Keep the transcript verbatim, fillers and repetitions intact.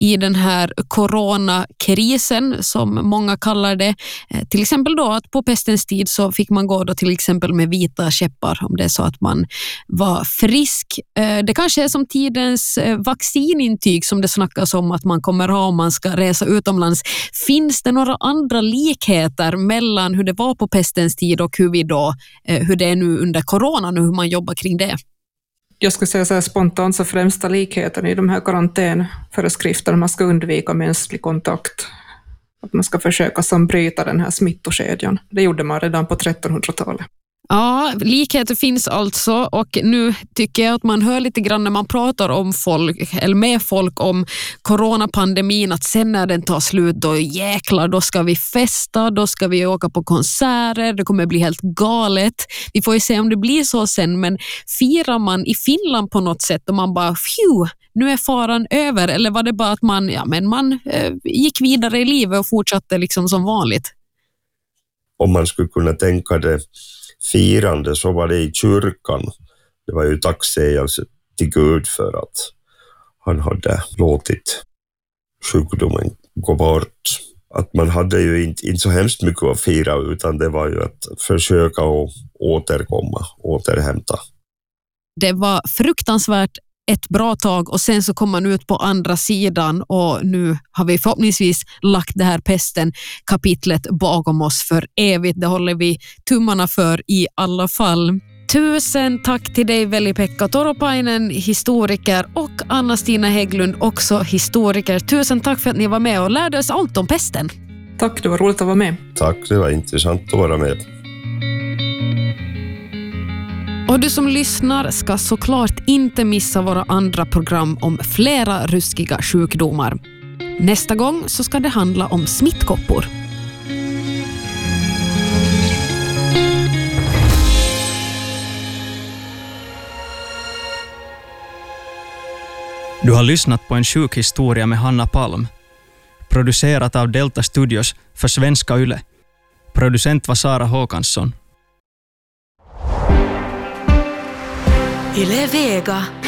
i den här coronakrisen som många kallar det. Till exempel då att på pestens tid så fick man gå då till exempel med vita käppar om det är så att man var frisk. Det kanske är som tidens vaccinintyg som det snackas om att man kommer ha om man ska resa utomlands. Finns det några andra likheter mellan hur det var på pestens tid och hur vi då, hur det är nu under coronan och hur man jobbar kring det? Jag skulle säga så här spontant så främsta likheten i de här karantänföreskrifterna man ska undvika mänsklig kontakt. Att man ska försöka som bryta den här smittokedjan. Det gjorde man redan på trettonhundratalet. Ja, likheter finns alltså och nu tycker jag att man hör lite grann när man pratar om folk eller med folk om coronapandemin att sen när den tar slut då jäklar, då ska vi festa, då ska vi åka på konserter, det kommer bli helt galet. Vi får ju se om det blir så sen, men firar man i Finland på något sätt och man bara phew, nu är faran över, eller var det bara att man, ja, men man eh, gick vidare i livet och fortsatte liksom som vanligt? Om man skulle kunna tänka det firande så var det i kyrkan. Det var ju tacksägelse till Gud för att han hade låtit sjukdomen gå bort. Att man hade ju inte, inte så hemskt mycket att fira utan det var ju att försöka att återkomma, återhämta. Det var fruktansvärt ett bra tag och sen så kom man ut på andra sidan och nu har vi förhoppningsvis lagt det här pesten kapitlet bakom oss för evigt. Det håller vi tummarna för i alla fall. Tusen tack till dig Veli-Pekka Toropainen, historiker, och Anna-Stina Hägglund, också historiker. Tusen tack för att ni var med och lärde oss allt om pesten. Tack, det var roligt att vara med. Tack, det var intressant att vara med. Och du som lyssnar ska såklart inte missa våra andra program om flera ruskiga sjukdomar. Nästa gång så ska det handla om smittkoppor. Du har lyssnat på en sjukhistoria med Hanna Palm. Producerat av Delta Studios för Svenska Yle. Producent var Sara Håkansson. Yle Vega.